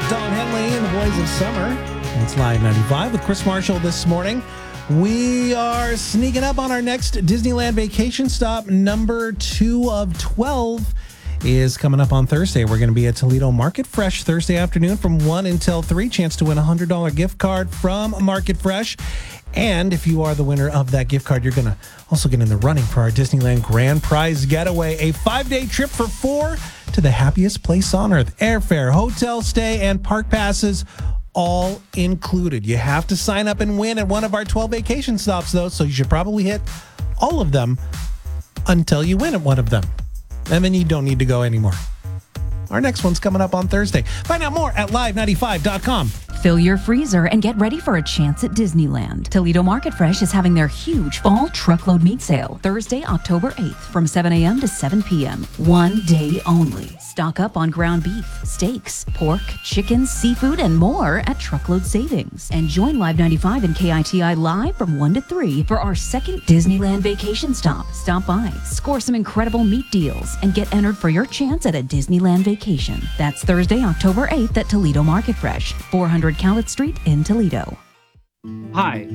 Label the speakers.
Speaker 1: Don Henley and the Boys of Summer. It's Live 95 with Chris Marshall this morning. We are sneaking up on our next Disneyland vacation stop. Number 2 of 12 is coming up on Thursday. We're going to be at Toledo Market Fresh Thursday afternoon from 1 until 3. Chance to win a $100 gift card from Market Fresh. And if you are the winner of that gift card, you're going to also get in the running for our Disneyland Grand Prize Getaway, a 5-day trip for 4 to the happiest place on earth. Airfare, hotel stay, and park passes all included. You have to sign up and win at one of our 12 vacation stops, though, so you should probably hit all of them until you win at one of them. And then you don't need to go anymore. Our next one's coming up on Thursday. Find out more at live95.com.
Speaker 2: Fill your freezer and get ready for a chance at Disneyland. Toledo Market Fresh is having their huge fall truckload meat sale Thursday, October 8th from 7 a.m. to 7 p.m. One day only. Stock up on ground beef, steaks, pork, chicken, seafood, and more at Truckload Savings. And join Live 95 and KITI live from 1 to 3 for our second Disneyland vacation stop. Stop by, score some incredible meat deals, and get entered for your chance at a Disneyland vacation. That's Thursday, October 8th at Toledo Market Fresh, 400 Cowlett Street in Toledo.
Speaker 3: Hi,